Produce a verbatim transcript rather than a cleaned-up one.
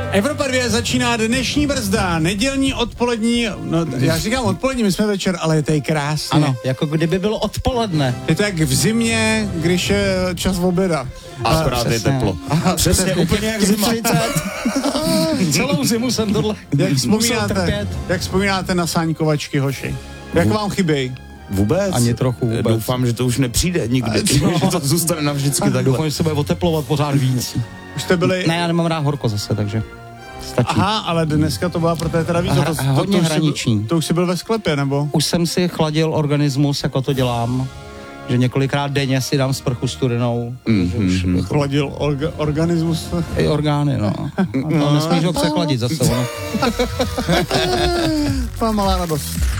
Evropa dvě začíná dnešní brzda, nedělní odpolední, no já říkám odpolední, my jsme večer, ale je to krásně. Ano, jako kdyby bylo odpoledne. Je to jak v zimě, když je čas oběda. Akorát je teplo. Aha, přesně, přesně, úplně jak zima. Celou zimu jsem tohle Jak musel vzpomínáte, trpět. jak vzpomínáte na sáňkovačky, hoši? Jak vám chybějí? Vůbec? Ani trochu vůbec. Doufám, že to už nepřijde nikdy, že to zůstane navždycky takhle. Doufám, že se bude oteplovat pořád víc. Už jste byli... Ne, já nemám rád horko zase, takže stačí. Aha, ale dneska to byla pro té teda víc. Hra, to, to, hodně to, to hraniční. Byl, to už jsi byl ve sklepě, nebo? Už jsem si chladil organismus, jako to dělám, že několikrát denně si dám sprchu studenou. Mm-hmm. Chladil orga, organismus. I orgány, no. A to nesmíš ho přechladit zase, ono. To má malá radost.